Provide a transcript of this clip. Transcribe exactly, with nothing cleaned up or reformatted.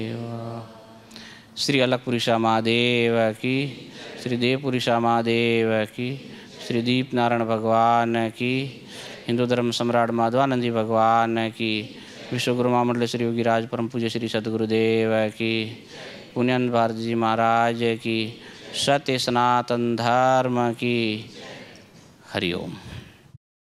श्री अलकपुरीशा महादेव की, श्री देवपुरीशा महादेव की, श्री दीप नारायण भगवान की, हिंदू धर्म सम्राट माधवानंद भगवान की, विश्व गुरु महामंडल श्री योगी राज परम पूज्य श्री सदगुरुदेव की, पुण्यन भारती जी महाराज की, सत्य सनातन धर्म की। हरिओम।